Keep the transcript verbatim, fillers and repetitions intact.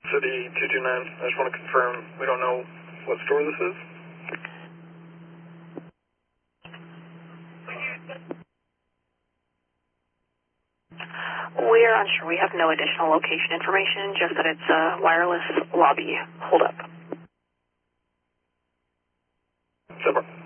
City two two nine. I just want to confirm we don't know what store this is. We're unsure. We have no additional location information, just that it's a wireless lobby holdup. Super.